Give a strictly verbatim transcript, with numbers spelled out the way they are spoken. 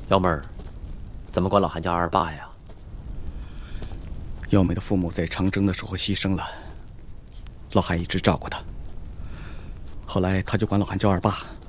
幺妹儿，怎么管老韩叫二爸呀？ 幺妹的父母在长征的时候牺牲了，老韩一直照顾她。后来他就管老韩叫二爸。